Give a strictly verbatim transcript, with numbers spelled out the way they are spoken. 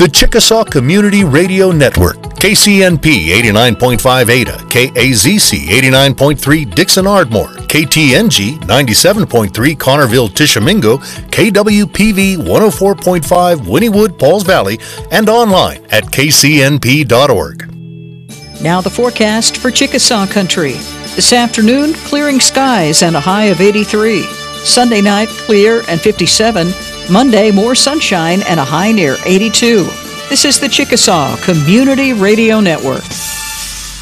The Chickasaw Community Radio Network, K C N P eighty-nine point five Ada, K A Z C eighty-nine point three Dixon Ardmore, K T N G ninety-seven point three Connorville Tishomingo, K W P V one oh four point five Wynnewood Pauls Valley, and online at k c n p dot org. Now the forecast for Chickasaw Country. This afternoon, clearing skies and a high of eighty-three. Sunday night, clear and fifty-seven. Monday, more sunshine and a high near eighty-two. This is the Chickasaw Community Radio Network.